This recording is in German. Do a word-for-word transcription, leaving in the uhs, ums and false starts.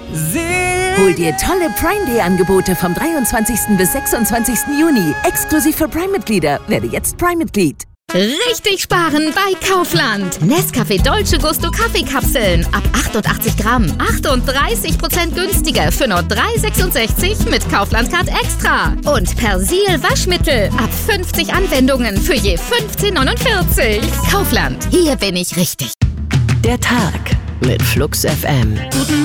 Hol dir tolle Prime Day Angebote vom dreiundzwanzigsten bis sechsundzwanzigsten Juni. Exklusiv für Prime-Mitglieder. Werde jetzt Prime-Mitglied. Richtig sparen bei Kaufland. Nescafé Dolce Gusto Kaffeekapseln ab achtundachtzig Gramm. achtunddreißig Prozent günstiger für nur drei Euro sechsundsechzig mit Kaufland Card Extra. Und Persil Waschmittel ab fünfzig Anwendungen für je fünfzehn Euro neunundvierzig. Kaufland, hier bin ich richtig. Der Tag mit Flux F M. Guten